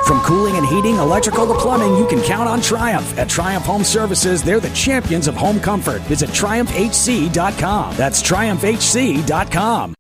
From cooling and heating, electrical to plumbing, you can count on Triumph. At Triumph Home Services, they're the champions of home comfort. Visit TriumphHC.com. That's TriumphHC.com.